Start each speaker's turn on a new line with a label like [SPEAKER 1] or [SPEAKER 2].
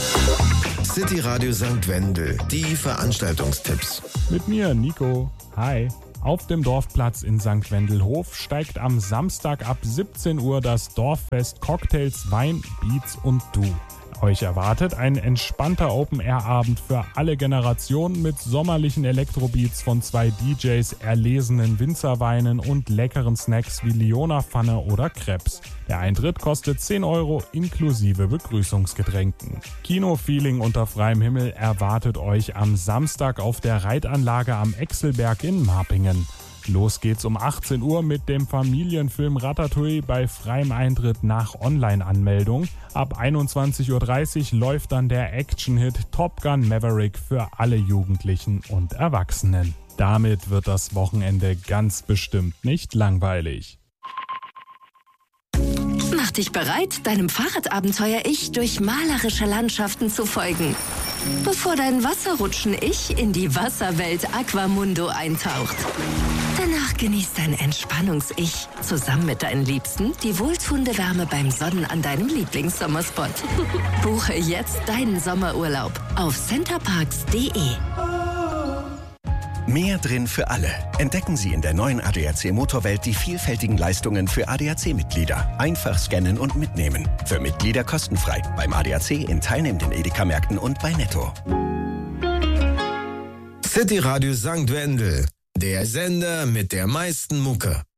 [SPEAKER 1] City Radio St. Wendel, die Veranstaltungstipps.
[SPEAKER 2] Mit mir, Nico. Hi. Auf dem Dorfplatz in St. Wendelhof steigt am Samstag ab 17 Uhr das Dorffest Cocktails, Wein, Beats und Du. Euch erwartet ein entspannter Open-Air-Abend für alle Generationen mit sommerlichen Elektrobeats von 2 DJs, erlesenen Winzerweinen und leckeren Snacks wie Liona-Pfanne oder Crepes. Der Eintritt kostet 10 Euro inklusive Begrüßungsgetränken. Kino-Feeling unter freiem Himmel erwartet euch am Samstag auf der Reitanlage am Exelberg in Marpingen. Los geht's um 18 Uhr mit dem Familienfilm Ratatouille bei freiem Eintritt nach Online-Anmeldung. Ab 21.30 Uhr läuft dann der Action-Hit Top Gun Maverick für alle Jugendlichen und Erwachsenen. Damit wird das Wochenende ganz bestimmt nicht langweilig.
[SPEAKER 3] Mach dich bereit, deinem Fahrradabenteuer-Ich durch malerische Landschaften zu folgen. Bevor dein Wasserrutschen-Ich in die Wasserwelt Aquamundo eintaucht. Danach genießt dein Entspannungs-Ich zusammen mit deinen Liebsten die wohltuende Wärme beim Sonnen an deinem Lieblingssommerspot. Buche jetzt deinen Sommerurlaub auf centerparks.de.
[SPEAKER 4] Mehr drin für alle. Entdecken Sie in der neuen ADAC Motorwelt die vielfältigen Leistungen für ADAC-Mitglieder. Einfach scannen und mitnehmen. Für Mitglieder kostenfrei. Beim ADAC in teilnehmenden Edeka-Märkten und bei Netto.
[SPEAKER 1] City Radio St. Wendel, der Sender mit der meisten Mucke.